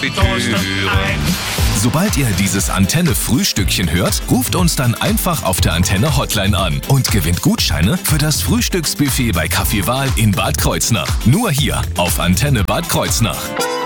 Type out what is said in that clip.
Konfitüre. Sobald ihr dieses Antenne-Frühstückchen hört, ruft uns dann einfach auf der Antenne-Hotline an und gewinnt Gutscheine für das Frühstücksbuffet bei Café Wahl in Bad Kreuznach. Nur hier auf Antenne Bad Kreuznach.